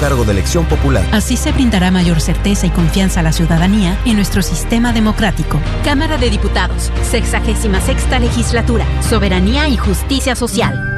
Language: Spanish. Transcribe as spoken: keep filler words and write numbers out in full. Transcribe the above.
cargo de elección popular. Así se brindará mayor certeza y confianza a la ciudadanía en nuestro sistema democrático. Cámara de Diputados, sexagésima sexta legislatura, Soberanía y Justicia Social.